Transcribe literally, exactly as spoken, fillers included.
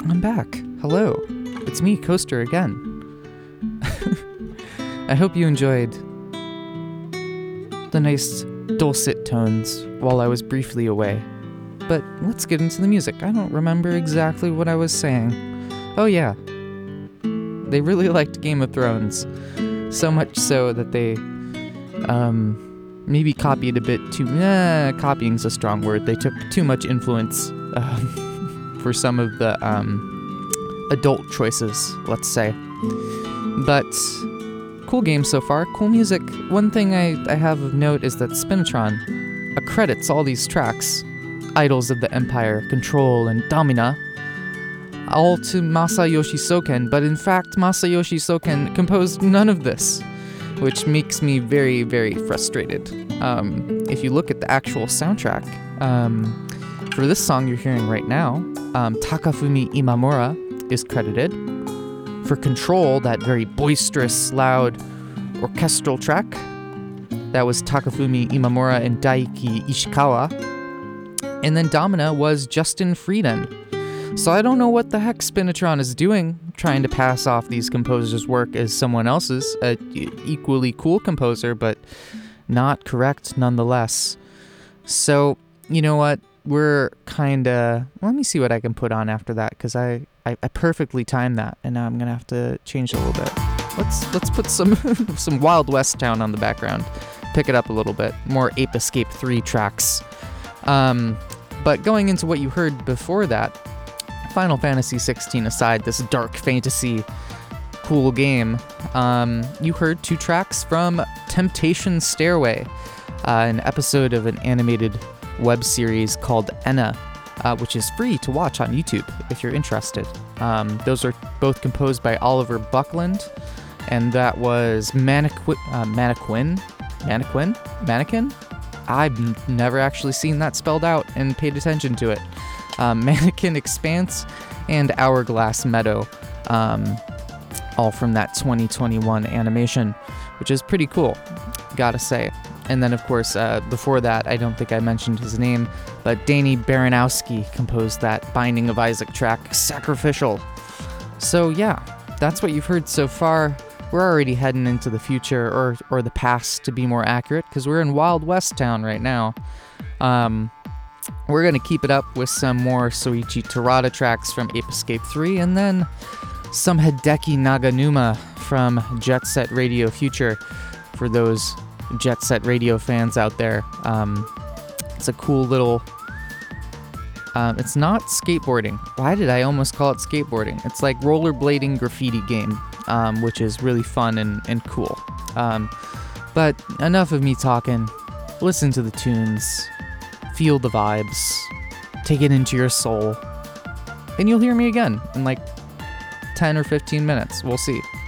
I'm back. Hello. It's me, Coaster, again. I hope you enjoyed the nice dulcet tones while I was briefly away. But let's get into the music. I don't remember exactly what I was saying. Oh yeah. They really liked Game of Thrones. So much so that they um, maybe copied a bit too... Nah, copying's a strong word. They took too much influence um, for some of the um, adult choices, let's say. But cool game so far, cool music. One thing I, I have of note is that Spinatron accredits all these tracks, Idols of the Empire, Control, and Domina, all to Masayoshi Soken, but in fact Masayoshi Soken composed none of this, which makes me very, very frustrated. Um, if you look at the actual soundtrack, um, for this song you're hearing right now, um, Takafumi Imamura is credited. For Control, that very boisterous, loud, orchestral track, that was Takafumi Imamura and Daiki Ishikawa. And then Domina was Justin Frieden. So I don't know what the heck Spinatron is doing, trying to pass off these composers' work as someone else's, a equally cool composer, but not correct nonetheless. So, you know what? We're kind of... Let me see what I can put on after that, because I, I, I perfectly timed that, and now I'm going to have to change it a little bit. Let's let's put some some Wild West Town on the background. Pick it up a little bit. More Ape Escape three tracks. Um, but going into what you heard before that, Final Fantasy sixteen aside, this dark fantasy cool game, um, you heard two tracks from Temptation Stairway, uh, an episode of an animated web series called Enna, uh, which is free to watch on YouTube if you're interested. Um, those are both composed by Oliver Buckland, and that was Mannequin, uh, Mannequin, Mannequin, Mannequin? I've n- never actually seen that spelled out and paid attention to it. Um, Mannequin Expanse and Hourglass Meadow, um, all from that twenty twenty-one animation, which is pretty cool, gotta say. And then, of course, uh, before that, I don't think I mentioned his name, but Danny Baranowski composed that Binding of Isaac track, Sacrificial. So yeah, that's what you've heard so far. We're already heading into the future, or or the past to be more accurate, because we're in Wild West Town right now. Um, we're going to keep it up with some more Soichi Terada tracks from Ape Escape three, and then some Hideki Naganuma from Jet Set Radio Future, for those Jet Set Radio fans out there. Um, it's a cool little... Um, it's not skateboarding. Why did I almost call it skateboarding? It's like rollerblading graffiti game, um, which is really fun and, and cool. Um, but enough of me talking. Listen to the tunes. Feel the vibes. Take it into your soul. And you'll hear me again in like ten or fifteen minutes. We'll see.